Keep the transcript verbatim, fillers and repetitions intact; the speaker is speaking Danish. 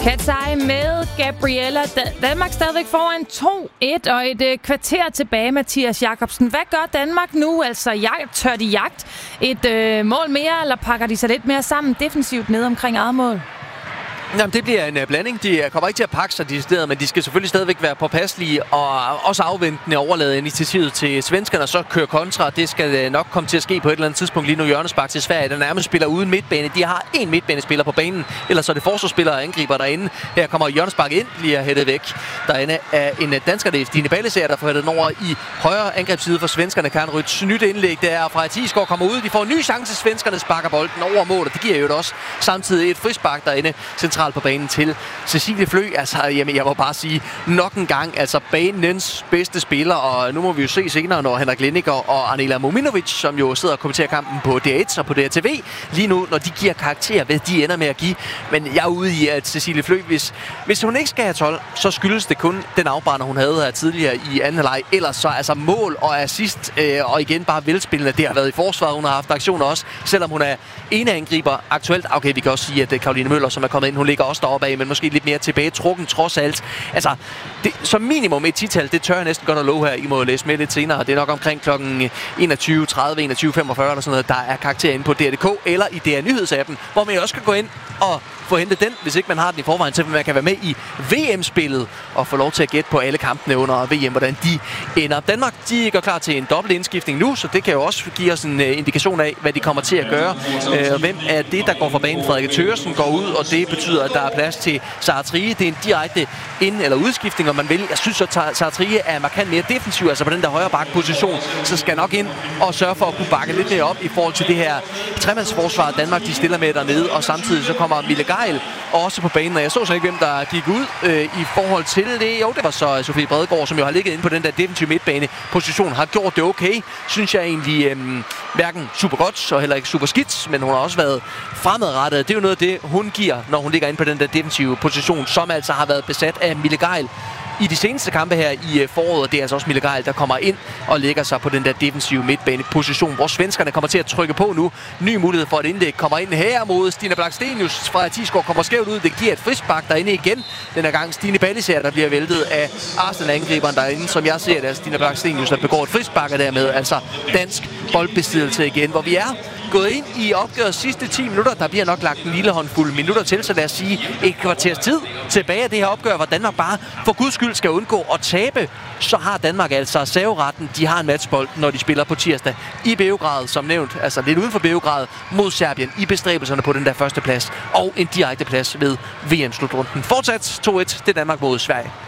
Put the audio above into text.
Katsej med Gabriella. Danmark stadigvæk foran to et og et øh, kvarter tilbage, Mathias Jakobsen. Hvad gør Danmark nu? Altså, jeg tør de jagt et øh, mål mere, eller pakker de sig lidt mere sammen defensivt ned omkring eget mål? Jamen, det bliver en uh, blanding. De kommer ikke til at pakke sig de steder, men de skal selvfølgelig stadigvæk være påpasselige og også afventende overlade initiativet til svenskerne og så køre kontra. Det skal uh, nok komme til at ske på et eller andet tidspunkt. Lige nu hjørnespark til Sverige, der nærmest spiller uden midtbane. De har en midtbanespiller på banen, ellers så er det forsvarsspillere og angriber derinde. Her kommer hjørnespark ind, lige hættet væk. Derinde er en dansker, det er Stine Ballesager, der får hættet den over i højre angrebsside for svenskerne. Kan Ryds nyt indlæg der fra Tisgaard kommer ud. De får en ny chance, svenskerne sparker bolden over mål, og det giver jo også samtidig et frispark derinde centralt på banen til Cecilie Flø. Altså, jamen, jeg må bare sige, nok en gang, altså banens bedste spiller, og nu må vi jo se senere, når Henrik Lenniker og Anela Mominovic, som jo sidder og kommenterer kampen på D et og på D R T V, lige nu, når de giver karakter, hvad de ender med at give. Men jeg er ude i, at Cecilie Flø, hvis, hvis hun ikke skal have tolv, så skyldes det kun den afbrænder, hun havde her tidligere i anden halvleg. Ellers så altså mål og assist, øh, og igen bare velspillende. Det har været i forsvaret, hun har haft aktioner også, selvom hun er ene angriber aktuelt. Okay, vi kan også sige, at Caroline Møller, som er kommet ind, hun ligger også deroppe af, men måske lidt mere tilbage trukken trods alt. Altså, det, som minimum et tital, det tør jeg næsten godt at love her. I må læse med lidt senere. Det er nok omkring klokken enogtyve tredive, enogtyve femogfyrre eller sådan noget, der er karakter inde på D R punktum D K eller i D R Nyhedsappen, hvor man også kan gå ind og få hentet den, hvis ikke man har den i forvejen, så man kan være med i V M-spillet og få lov til at gætte på alle kampene under V M, hvordan de ender. Danmark, de går klar til en dobbelt indskiftning nu, så det kan jo også give os en uh, indikation af, hvad de kommer til at gøre. Uh, hvem er det, der går fra banen? Frederik Thøgersen går ud, og det betyder, at der er plads til Sara Thrige. Det er en direkte ind- eller udskiftning, om man vil. Jeg synes, at Sara Thrige er markant mere defensiv, altså på den der højre bakposition, så skal nok ind og sørge for at kunne bakke lidt mere op i forhold til det her tremandsforsvar, Danmark de stiller med dernede, og samtidig så kommer Mille Geil også på banen, og jeg så så ikke, hvem der gik ud øh, i forhold til det. Jo, det var så Sofie Bredegaard, som jo har ligget inde på den der defensive midtbane-position, har gjort det okay, synes jeg egentlig, øh, hverken super godt og heller ikke super skidt, men hun har også været fremadrettet. Det er jo noget af det, hun giver, når hun ligger inde på den der defensive position, som altså har været besat af Mille Geil i de seneste kampe her i foråret. Det er altså også Mille Geil, der kommer ind og lægger sig på den der defensive midtbaneposition, hvor svenskerne kommer til at trykke på nu. Ny mulighed for et indlæg kommer ind her mod Stina Blackstenius fra Tisgaard, kommer skævt ud. Det giver et frispark derinde igen. Den her gang Stine Ballesager, der bliver væltet af Arsenal-angriberen derinde, som jeg ser det, er Stina Blackstenius, der begår et frispark dermed. Altså dansk boldbesiddelse igen, hvor vi er gået ind i opgørets sidste ti minutter. Der bliver nok lagt en lille håndfuld minutter til, så lad os sige et kvarters tid tilbage af det her opgør, hvor Danmark bare for guds skyld skal undgå at tabe. Så har Danmark altså serveretten. De har en matchbold, når de spiller på tirsdag i Beograd, som nævnt, altså lidt uden for Beograd, mod Serbien i bestræbelserne på den der første plads og en direkte plads ved V M-slutrunden. Fortsat to et, det er Danmark mod Sverige.